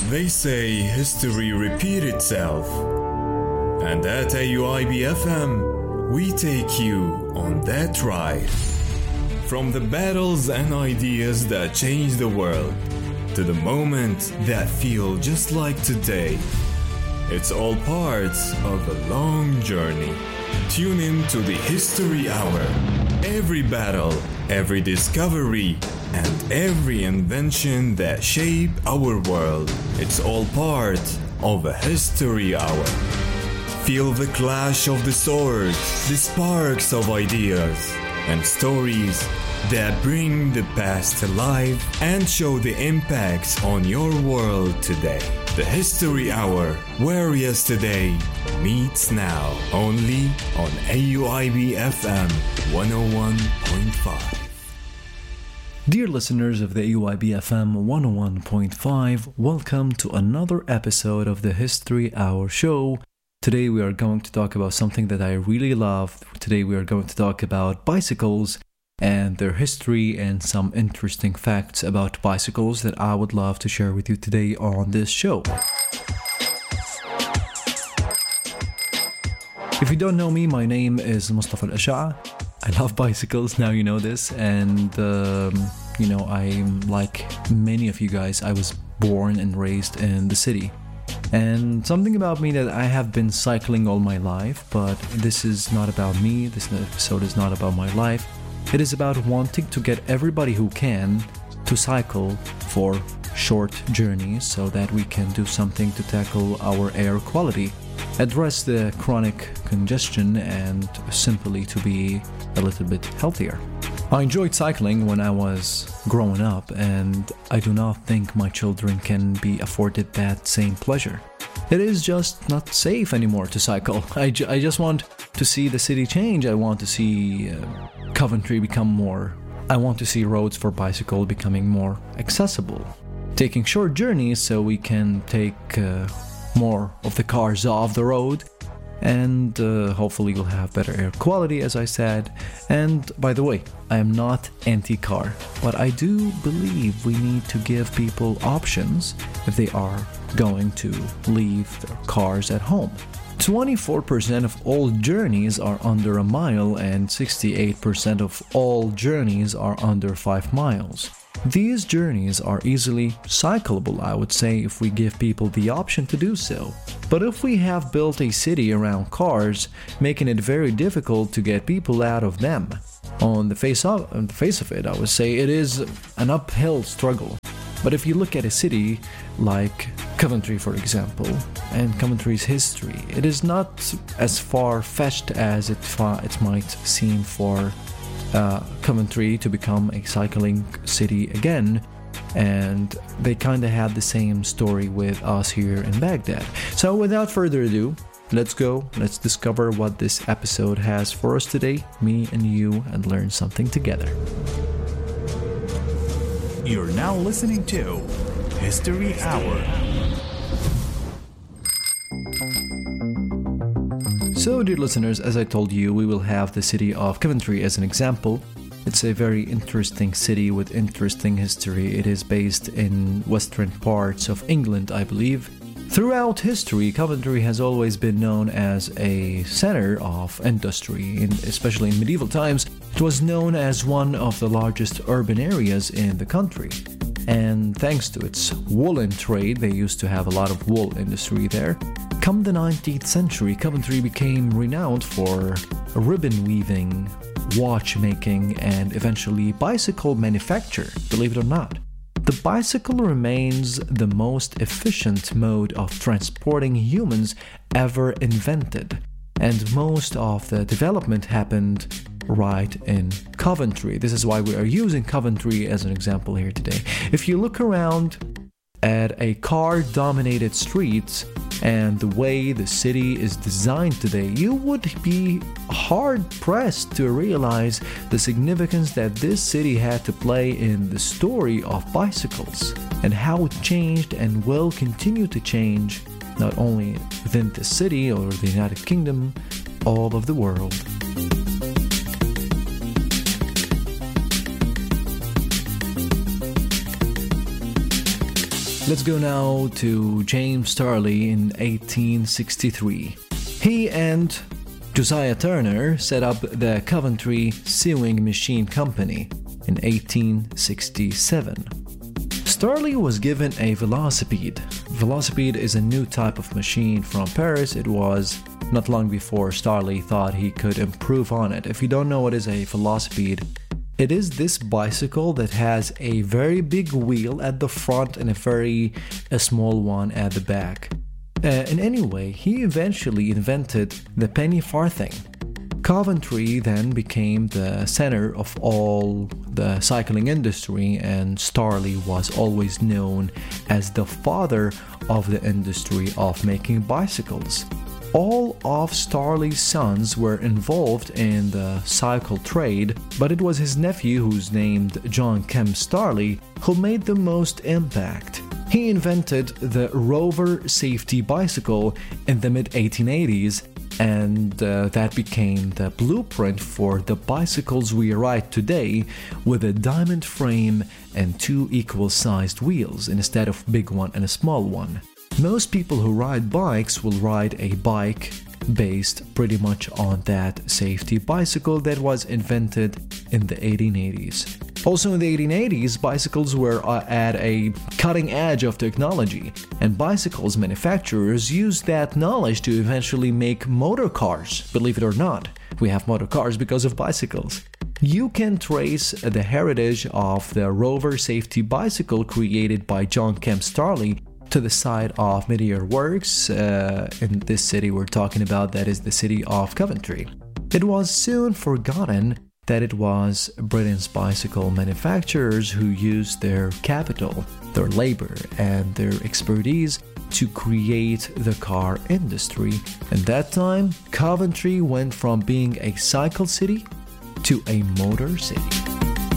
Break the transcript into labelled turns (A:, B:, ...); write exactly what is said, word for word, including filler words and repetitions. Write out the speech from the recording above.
A: They say history repeats itself. And at A U I B F M, we take you on that ride. From the battles and ideas that change the world, to the moments that feel just like today. It's all parts of a long journey. Tune in to the History Hour. Every battle, every discovery, and every invention that shaped our world. It's all part of a History Hour. Feel the clash of the swords, the sparks of ideas, and stories that bring the past to life and show the impacts on your world today. The History Hour, where yesterday meets now, only on A U I B F M one oh one point five.
B: Dear listeners of the A U I B F M one oh one point five, welcome to another episode of the History Hour show. Today we are going to talk about something that I really love. Today we are going to talk about bicycles and their history and some interesting facts about bicycles that I would love to share with you today on this show. If you don't know me, my name is Mustafa Al-Asha'a. I love bicycles, now you know this, and um, you know, I'm like many of you guys, I was born and raised in the city. And something about me that I have been cycling all my life, but this is not about me, this episode is not about my life. It is about wanting to get everybody who can to cycle for short journeys so that we can do something to tackle our air quality, address the chronic congestion, and simply to be a little bit healthier. I enjoyed cycling when I was growing up, and I do not think my children can be afforded that same pleasure. It is just not safe anymore to cycle. I, ju- I just want to see the city change. I want to see uh, Coventry become more. I want to see roads for bicycle becoming more accessible. Taking short journeys so we can take uh, more of the cars off the road. And uh, hopefully we'll have better air quality, as I said. And by the way, I am not anti-car, but I do believe we need to give people options if they are going to leave their cars at home. twenty-four percent of all journeys are under a mile and sixty-eight percent of all journeys are under five miles. These journeys are easily cyclable, I would say, if we give people the option to do so. But if we have built a city around cars, making it very difficult to get people out of them, on the face of, on the face of it, I would say it is an uphill struggle. But if you look at a city like Coventry, for example, and Coventry's history, it is not as far-fetched as it, fa- it might seem for uh, Coventry to become a cycling city again. And they kind of had the same story with us here in Baghdad. So without further ado, let's go, let's discover what this episode has for us today, me and you, and learn something together.
C: You're now listening to History Hour.
B: So, dear listeners, as I told you, we will have the city of Coventry as an example. It's a very interesting city with interesting history. It is based in western parts of England, I believe. Throughout history, Coventry has always been known as a center of industry, in, especially in medieval times. It was known as one of the largest urban areas in the country. And thanks to its woolen trade, they used to have a lot of wool industry there. Come the nineteenth century, Coventry became renowned for ribbon weaving, watchmaking, and eventually bicycle manufacture, believe it or not. The bicycle remains the most efficient mode of transporting humans ever invented, and most of the development happened right in Coventry. This is why we are using Coventry as an example here today. If you look around at a car-dominated streets and the way the city is designed today, you would be hard-pressed to realize the significance that this city had to play in the story of bicycles and how it changed and will continue to change, not only within the city or the United Kingdom, all of the world. Let's go now to James Starley in eighteen sixty-three. He and Josiah Turner set up the Coventry Sewing Machine Company in eighteen sixty-seven. Starley was given a velocipede. Velocipede is a new type of machine from Paris. It was not long before Starley thought he could improve on it. If you don't know what is a velocipede, it is this bicycle that has a very big wheel at the front and a very a small one at the back. Uh, in any way, he eventually invented the penny farthing. Coventry then became the center of all the cycling industry, and Starley was always known as the father of the industry of making bicycles. All of Starley's sons were involved in the cycle trade, but it was his nephew, who's named John Kemp Starley, who made the most impact. He invented the Rover safety bicycle in the mid eighteen eighties, and uh, that became the blueprint for the bicycles we ride today, with a diamond frame and two equal-sized wheels instead of big one and a small one. Most people who ride bikes will ride a bike based pretty much on that safety bicycle that was invented in the eighteen eighties. Also in the eighteen eighties, bicycles were uh, at a cutting edge of technology, and bicycles manufacturers used that knowledge to eventually make motor cars. Believe it or not, we have motor cars because of bicycles. You can trace the heritage of the Rover safety bicycle created by John Kemp Starley to the site of Meteor Works uh, in this city we're talking about, that is the city of Coventry. It was soon forgotten that it was Britain's bicycle manufacturers who used their capital, their labor, and their expertise to create the car industry. And that time, Coventry went from being a cycle city to a motor city.